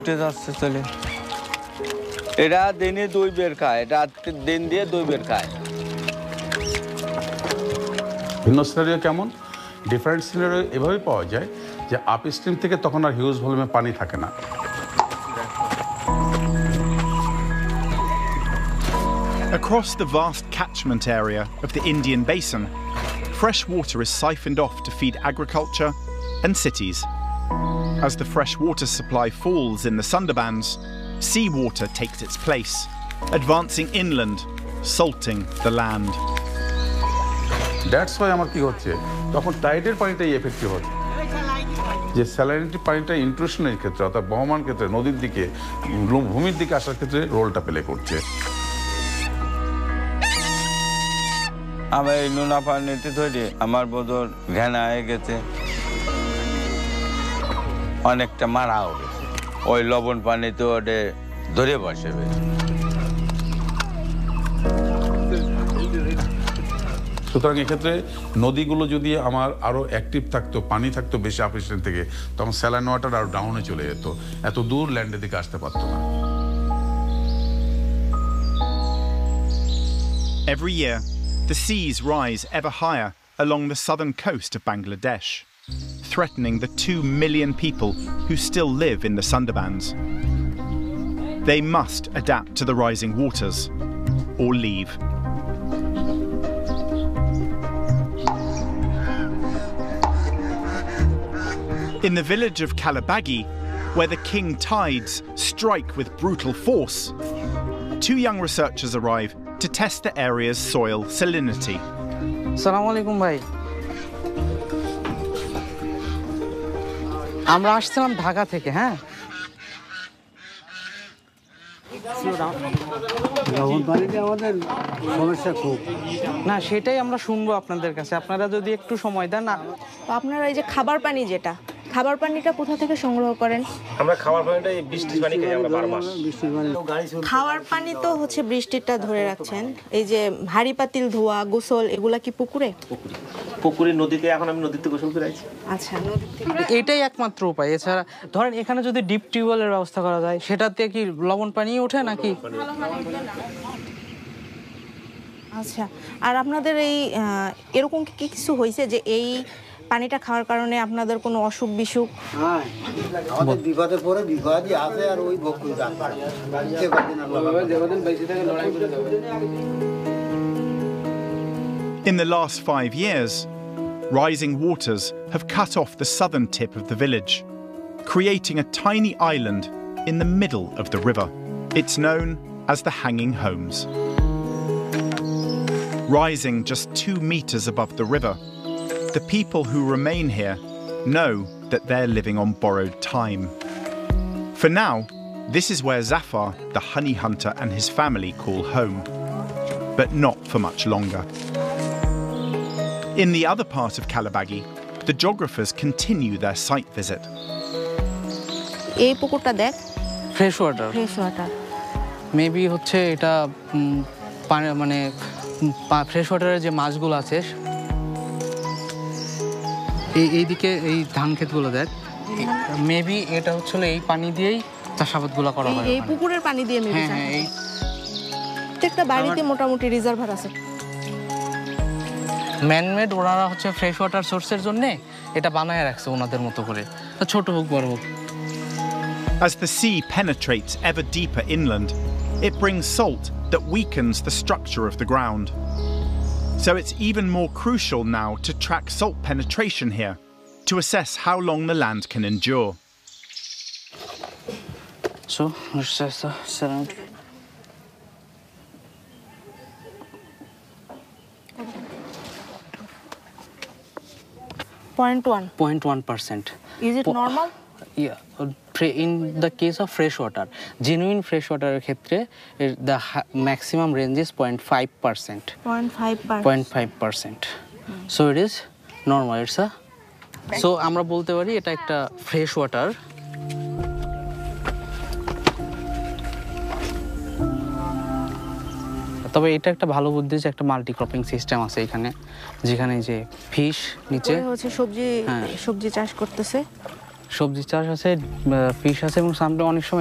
উঠে যাচ্ছে চলে এরা দিনে 2 বের খায়, এটা দিন দিয়ে 2 বের খায়। ভিন্ন সিনারিও কেমন? ডিফারেন্ট সিনারিও এভাবেই পাওয়া যায় যে আপ স্ট্রিম থেকে তখন আর হিউজ ভলিউমে পানি থাকে না। Across the vast catchment area of the Indian Basin, fresh water is siphoned off to feed agriculture and cities. As the fresh water supply falls in the Sundarbans, seawater takes its place, advancing inland, salting the land. That's why আমার কি হচ্ছে, তখন টাইডের পানিটাই effective হচ্ছে, যে salinity পানিটা ইন্ট্রুশনের ক্ষেত্রে অর্থাৎ বহমান ক্ষেত্রে নদীর দিকে ভূমির দিকে আসার ক্ষেত্রে রোলটা প্লে করছে। আমার এই নোনা পানিতে ধরে আমার বদল ঘেনা হয়ে গেছে, অনেকটা মারাও গেছে। ওই লবণ পানিতে ওটা ধরে বসবে। সুতরাং এক্ষেত্রে নদীগুলো যদি আমার আরো অ্যাক্টিভ থাকতো, পানি থাকতো বেশি আপস্ট্রিম থেকে, তখন স্যালাইন ওয়াটার আরো ডাউনে চলে যেত, এত দূর ল্যান্ডের দিকে আসতে পারতো না। Every year, the seas rise ever higher along the southern coast of Bangladesh, threatening the 2 million people who still live in the Sundarbans. They must adapt to the rising waters or leave. In the village of Kalabagi, where the king tides strike with brutal force, 2 young researchers arrive to test the area's soil salinity. আসসালামু আলাইকুম ভাই, আমরা আসছিলাম ঢাকা থেকে। হ্যাঁ, লবণ পানিতে আমাদের সমস্যা খুব। না সেটাই আমরা শুনবো আপনাদের কাছে, আপনারা যদি একটু সময় দেন। না আপনারা এই যে খাবার পানি, যেটা খাবার পানিটা কোথা থেকে সংগ্রহ করেন? আমরা খাবার পানিটা বৃষ্টির পানি খাই আমরা 12 মাস। খাওয়ার পানি তো হচ্ছে বৃষ্টিটা ধরে রাখছেন, এই যে হাড়ি পাতিল ধোয়া, গোসল, এগুলা কি পুকুরে? পুকুরে, নদীতে। এখন আমি নদীতে গোসল করে আইছি। আচ্ছা, নদীতে। এটাই একমাত্র উপায়। এছাড়া ধরেন এখানে যদি ডিপ টিউবওয়েলের ব্যবস্থা করা যায়, সেটাতে কি লবণ পানি ওঠে নাকি? আচ্ছা, আর আপনাদের এই এরকম কি কিছু হয়েছে যে এই পানিটা খাওয়ার কারণে আপনাদের কোনো অসুখ বিসুখ? হ্যাঁ, আমাদের বিপদে পড়ে বিপদই আছে, আর ওই ভোগ করে যাচ্ছে। In the last 5 years, rising waters have cut off the southern tip of the village, creating a tiny island in the middle of the river. It's known as the Hanging Homes. Rising just 2 meters above the river, the people who remain here know that they're living on borrowed time. For now, this is where Zafar, the honey hunter, and his family call home, but not for much longer. In the other part of Kalabagi, the geographers continue their site visit. এই পুকুরটা দেখ, fresh water. Fresh water maybe হচ্ছে এটা মানে fresh ওয়াটারের যে মাছগুলো আছে, এইদিকে এই ধান ক্ষেতগুলো দেখ, মেবি এটা হচ্ছে এই পানি দিয়েই চাষাবাদগুলো করা হয়। এই পুকুরের পানি দিয়ে মেবি। হ্যাঁ, এই প্রত্যেকটা বাড়িতে মোটামুটি রিজার্ভার আছে। ম্যানমেড, ওনারা হচ্ছে ফ্রেশ ওয়াটার সোর্সের জন্য এটা বানায় রাখছে ওনাদের মতো করে, ছোট হোক বড় হোক। As the sea penetrates ever deeper inland, it brings salt that weakens the structure of the ground. So it's even more crucial now to track salt penetration here to assess how long the land can endure. So, let's assess the salinity. .1. 0.1%. Is it normal? Yeah, in the case of fresh water, genuine fresh water ক্ষেত্রে the maximum range is 0.5%. 0.5%. So it is normal. It's a so আমরা বলতে পারি এটা একটা fresh water. তবে এটা একটা ভালো বুদ্ধি যে একটা মাল্টি ক্রপিং সিস্টেম আছে এখানে, যেখানে যে ফিশ নিচে হচ্ছে সবজি চাষ করতেছে। সবজি চাষ আছে, ফিশ আছে এবং সামনে অনেক সময়